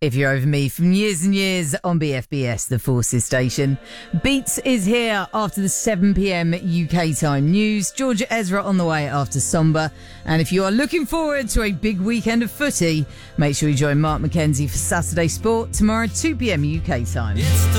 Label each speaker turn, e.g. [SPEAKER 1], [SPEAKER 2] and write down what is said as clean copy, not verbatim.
[SPEAKER 1] If you're over me from years and years on BFBS, the Forces station. Beats is here after the 7pm UK time news. Georgia Ezra on the way after Somber. And if you are looking forward to a big weekend of footy, make sure you join Mark McKenzie for Saturday Sport tomorrow 2pm UK time.
[SPEAKER 2] It's the